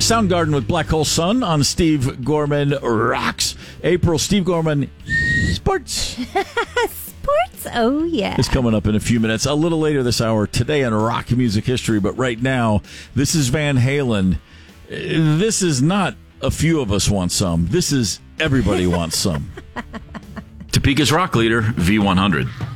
Soundgarden with Black Hole Sun on Steve Gorman Rocks. April, Steve Gorman Sports. Sports, oh yeah. It's coming up in a few minutes. A little later this hour, today in rock music history. But right now, this is Van Halen. This is not a few of us want some. This is everybody wants some. Topeka's rock leader, V100.